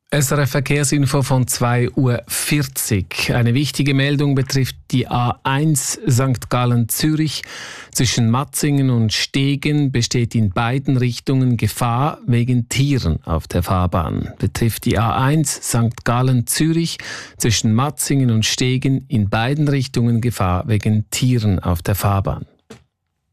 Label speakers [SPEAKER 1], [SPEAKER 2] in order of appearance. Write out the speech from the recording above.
[SPEAKER 1] SRF Verkehrsinfo von 2:40 Uhr. Eine wichtige Meldung betrifft die A1 St. Gallen-Zürich. Zwischen Matzingen und Stegen besteht in beiden Richtungen Gefahr wegen Tieren auf der Fahrbahn. Betrifft die A1 St. Gallen-Zürich. Zwischen Matzingen und Stegen in beiden Richtungen Gefahr wegen Tieren auf der Fahrbahn.